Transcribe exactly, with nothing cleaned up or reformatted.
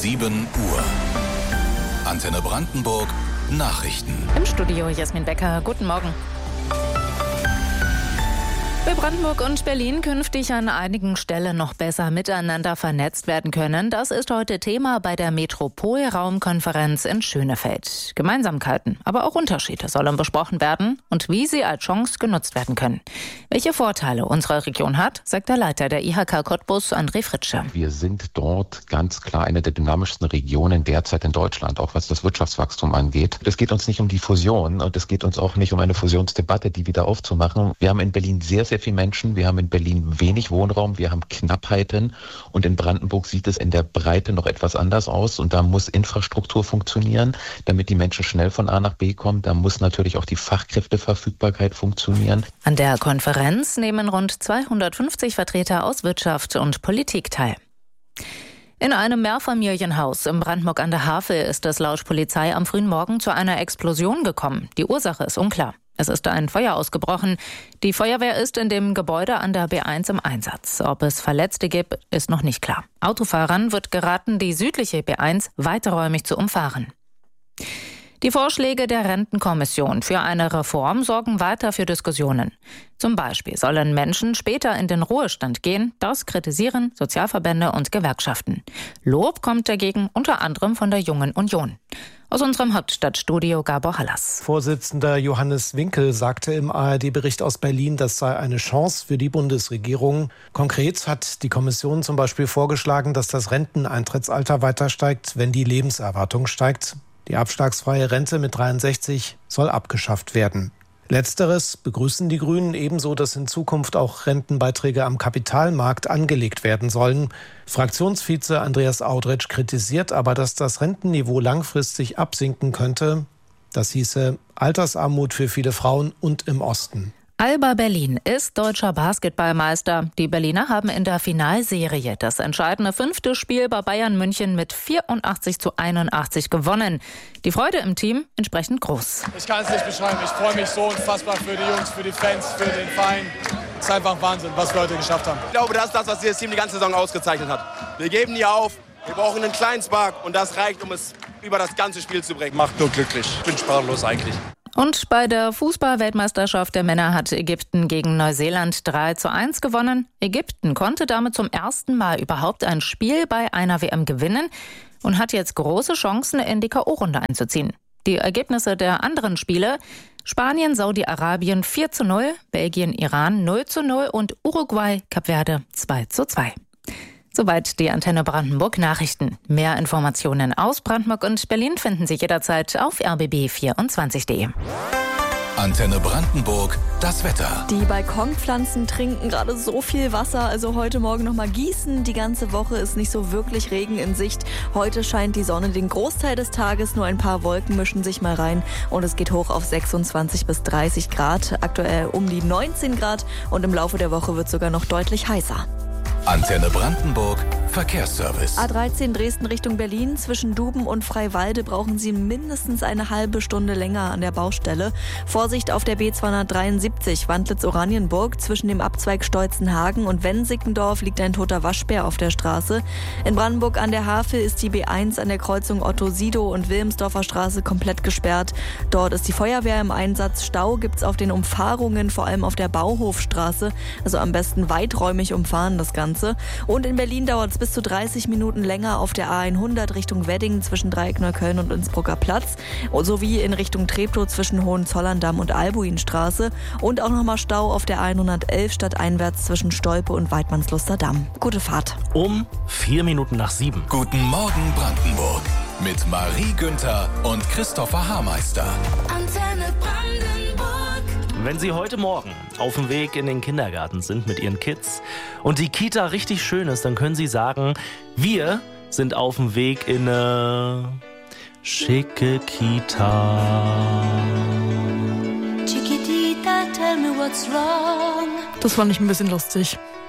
sieben Uhr. Antenne Brandenburg Nachrichten. Im Studio Jasmin Becker. Guten Morgen. Will Brandenburg und Berlin künftig an einigen Stellen noch besser miteinander vernetzt werden können? Das ist heute Thema bei der Metropolraumkonferenz in Schönefeld. Gemeinsamkeiten, aber auch Unterschiede sollen besprochen werden und wie sie als Chance genutzt werden können. Welche Vorteile unsere Region hat, sagt der Leiter der I H K Cottbus, André Fritsche. Wir sind dort ganz klar eine der dynamischsten Regionen derzeit in Deutschland, auch was das Wirtschaftswachstum angeht. Es geht uns nicht um die Fusion und es geht uns auch nicht um eine Fusionsdebatte, die wieder aufzumachen. Wir haben in Berlin sehr, sehr viele Menschen. Wir haben in Berlin wenig Wohnraum, wir haben Knappheiten und in Brandenburg sieht es in der Breite noch etwas anders aus und da muss Infrastruktur funktionieren, damit die Menschen schnell von A nach B kommen. Da muss natürlich auch die Fachkräfteverfügbarkeit funktionieren. An der Konferenz nehmen rund zweihundertfünfzig Vertreter aus Wirtschaft und Politik teil. In einem Mehrfamilienhaus in Brandenburg an der Havel ist es laut Polizei am frühen Morgen zu einer Explosion gekommen. Die Ursache ist unklar. Es ist ein Feuer ausgebrochen. Die Feuerwehr ist in dem Gebäude an der B eins im Einsatz. Ob es Verletzte gibt, ist noch nicht klar. Autofahrern wird geraten, die südliche B eins weiträumig zu umfahren. Die Vorschläge der Rentenkommission für eine Reform sorgen weiter für Diskussionen. Zum Beispiel sollen Menschen später in den Ruhestand gehen. Das kritisieren Sozialverbände und Gewerkschaften. Lob kommt dagegen unter anderem von der Jungen Union. Aus unserem Hauptstadtstudio Gabor Hallas. Vorsitzender Johannes Winkel sagte im A R D-Bericht aus Berlin, das sei eine Chance für die Bundesregierung. Konkret hat die Kommission zum Beispiel vorgeschlagen, dass das Renteneintrittsalter weiter steigt, wenn die Lebenserwartung steigt. Die abschlagsfreie Rente mit dreiundsechzig soll abgeschafft werden. Letzteres begrüßen die Grünen, ebenso, dass in Zukunft auch Rentenbeiträge am Kapitalmarkt angelegt werden sollen. Fraktionsvize Andreas Audretsch kritisiert aber, dass das Rentenniveau langfristig absinken könnte. Das hieße Altersarmut für viele Frauen und im Osten. Alba Berlin ist deutscher Basketballmeister. Die Berliner haben in der Finalserie das entscheidende fünfte Spiel bei Bayern München mit vierundachtzig zu einundachtzig gewonnen. Die Freude im Team entsprechend groß. Ich kann es nicht beschreiben. Ich freue mich so unfassbar für die Jungs, für die Fans, für den Verein. Es ist einfach Wahnsinn, was wir heute geschafft haben. Ich glaube, das ist das, was dieses Team die ganze Saison ausgezeichnet hat. Wir geben nie auf. Wir brauchen einen kleinen Spark und das reicht, um es über das ganze Spiel zu bringen. Macht nur glücklich. Ich bin sprachlos eigentlich. Und bei der Fußball-Weltmeisterschaft der Männer hat Ägypten gegen Neuseeland drei zu eins gewonnen. Ägypten konnte damit zum ersten Mal überhaupt ein Spiel bei einer W M gewinnen und hat jetzt große Chancen, in die K O-Runde einzuziehen. Die Ergebnisse der anderen Spiele: Spanien, Saudi-Arabien vier zu null, Belgien, Iran null zu null und Uruguay, Kap Verde zwei zu zwei. Soweit die Antenne Brandenburg Nachrichten. Mehr Informationen aus Brandenburg und Berlin finden Sie jederzeit auf r b b vierundzwanzig punkt d e. Antenne Brandenburg, das Wetter. Die Balkonpflanzen trinken gerade so viel Wasser, also heute Morgen noch mal gießen. Die ganze Woche ist nicht so wirklich Regen in Sicht. Heute scheint die Sonne den Großteil des Tages, nur ein paar Wolken mischen sich mal rein und es geht hoch auf sechsundzwanzig bis dreißig Grad. Aktuell um die neunzehn Grad und im Laufe der Woche wird es sogar noch deutlich heißer. Antenne Brandenburg, Verkehrsservice. A dreizehn Dresden Richtung Berlin. Zwischen Duben und Freiwalde brauchen Sie mindestens eine halbe Stunde länger an der Baustelle. Vorsicht auf der B zweihundertdreiundsiebzig Wandlitz-Oranienburg. Zwischen dem Abzweig Stolzenhagen und Wensickendorf liegt ein toter Waschbär auf der Straße. In Brandenburg an der Havel ist die B eins an der Kreuzung Otto-Sido und Wilhelmsdorfer Straße komplett gesperrt. Dort ist die Feuerwehr im Einsatz. Stau gibt's auf den Umfahrungen, vor allem auf der Bauhofstraße. Also am besten weiträumig umfahren das Ganze. Und in Berlin dauert es bis zu dreißig Minuten länger auf der A hundert Richtung Wedding zwischen Dreieck Neukölln und Innsbrucker Platz, sowie in Richtung Treptow zwischen Hohenzollern-Damm und Albuinstraße und auch nochmal Stau auf der A hundertelf stadteinwärts zwischen Stolpe und Weidmannsluster Damm. Gute Fahrt. Um vier Minuten nach sieben. Guten Morgen Brandenburg mit Marie Günther und Christopher Haarmeister. Antenne Brandenburg. Wenn Sie heute Morgen auf dem Weg in den Kindergarten sind mit Ihren Kids und die Kita richtig schön ist, dann können Sie sagen, wir sind auf dem Weg in eine schicke Kita. Chiquitita, tell me what's wrong. Das fand ich ein bisschen lustig.